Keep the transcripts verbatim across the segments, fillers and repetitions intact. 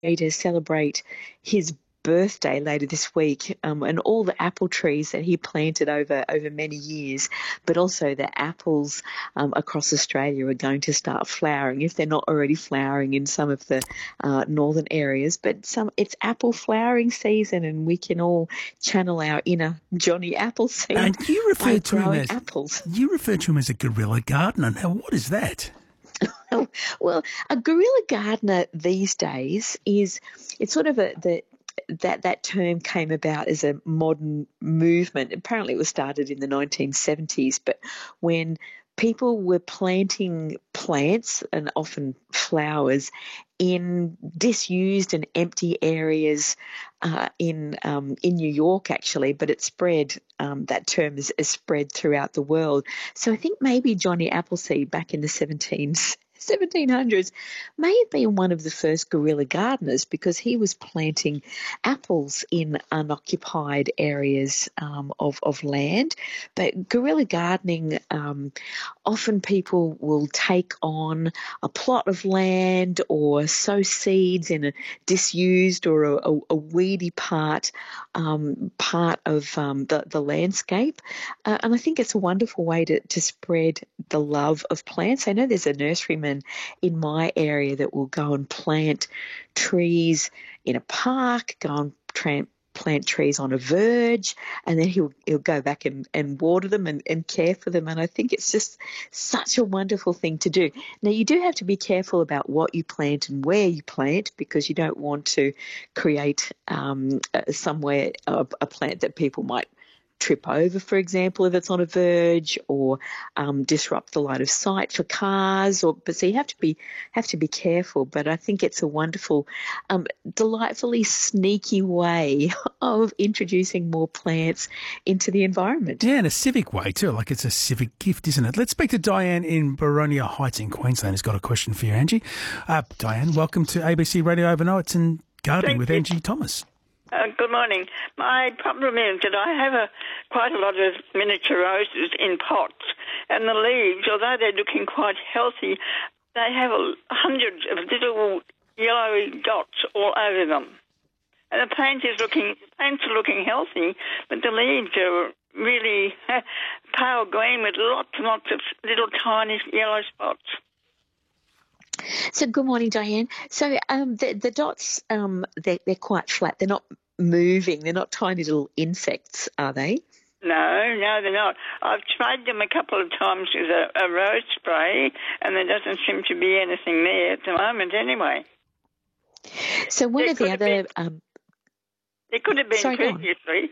to celebrate his birthday later this week, um, and all the apple trees that he planted over over many years, but also the apples um, across Australia are going to start flowering if they're not already flowering in some of the uh, northern areas. But some it's apple flowering season, and we can all channel our inner Johnny Appleseed And you refer by to him growing as apples. you refer to him as a guerrilla gardener. Now, what is that? Well, a guerrilla gardener these days is it's sort of a the that that term came about as a modern movement. Apparently, it was started in the nineteen seventies, but when people were planting plants and often flowers in disused and empty areas uh, in um, in New York, actually, but it spread. Um, that term is, is spread throughout the world. So I think maybe Johnny Appleseed back in the seventeens. seventeen hundreds may have been one of the first guerrilla gardeners because he was planting apples in unoccupied areas um, of, of land. But guerrilla gardening, um, often people will take on a plot of land or sow seeds in a disused or a, a, a weedy part um, part of um, the, the landscape. Uh, and I think it's a wonderful way to, to spread the love of plants. I know there's a nurseryman in my area that will go and plant trees in a park, go and tra- plant trees on a verge, and then he'll he'll go back and, and water them and, and care for them. And I think it's just such a wonderful thing to do. Now, you do have to be careful about what you plant and where you plant because you don't want to create um, somewhere a, a plant that people might trip over, for example, if it's on a verge, or um, disrupt the line of sight for cars. Or but so you have to be have to be careful. But I think it's a wonderful, um, delightfully sneaky way of introducing more plants into the environment. Yeah, in a civic way too. Like it's a civic gift, isn't it? Let's speak to Diane in Boronia Heights in Queensland. Who's got a question for you, Angie? Uh, Diane, welcome to A B C Radio Overnights and Gardening Thank with you. Angie Thomas. Uh, good morning. My problem is that I have a quite a lot of miniature roses in pots, and the leaves, although they're looking quite healthy, they have a hundreds of little yellow dots all over them. And the plant is looking, the plants are looking healthy, but the leaves are really pale green with lots and lots of little tiny yellow spots. So good morning, Diane. So um, the, the dots, um, they're, they're quite flat. They're not moving. They're not tiny little insects, are they? No, no, they're not. I've tried them a couple of times with a, a rose spray, and there doesn't seem to be anything there at the moment anyway. So one There of the could have other... been- Um, There could have been Sorry, go on. previously.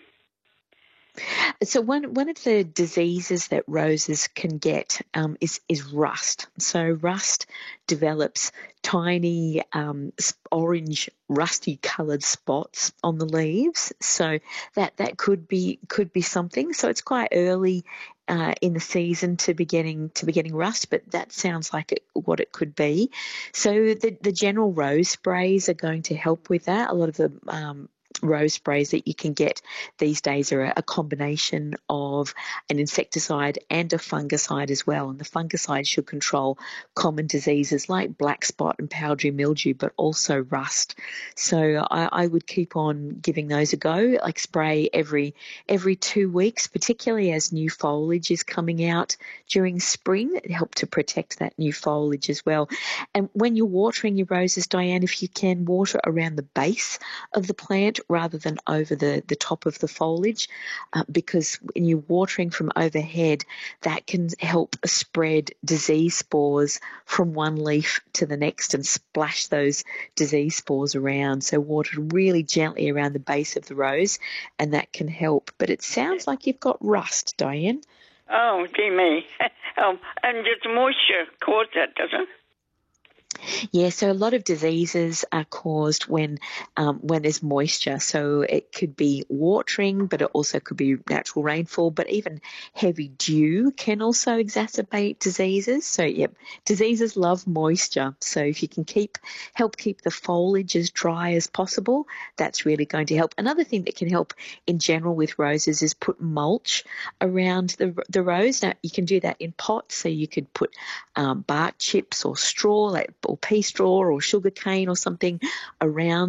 So one one of the diseases that roses can get um, is is rust. So rust develops tiny um, orange, rusty coloured spots on the leaves. So that that could be could be something. So it's quite early uh, in the season to be getting to be getting rust, but that sounds like it, what it could be. So the the general rose sprays are going to help with that. A lot of the um, rose sprays that you can get these days are a combination of an insecticide and a fungicide as well. And the fungicide should control common diseases like black spot and powdery mildew, but also rust. So I, I would keep on giving those a go, like spray every every two weeks, particularly as new foliage is coming out during spring. It helps to protect that new foliage as well. And when you're watering your roses, Diane, if you can, water around the base of the plant rather than over the, the top of the foliage, uh, because when you're watering from overhead, that can help spread disease spores from one leaf to the next and splash those disease spores around. So water really gently around the base of the rose, and that can help. But it sounds like you've got rust, Diane. Oh, gee me. um, and just moisture caused that, doesn't it? Yeah, so a lot of diseases are caused when um, when there's moisture. So it could be watering, but it also could be natural rainfall. But even heavy dew can also exacerbate diseases. So, yep, diseases love moisture. So if you can keep help keep the foliage as dry as possible, that's really going to help. Another thing that can help in general with roses is put mulch around the the rose. Now you can do that in pots. So you could put um, bark chips or straw, like or pea straw or sugar cane or something around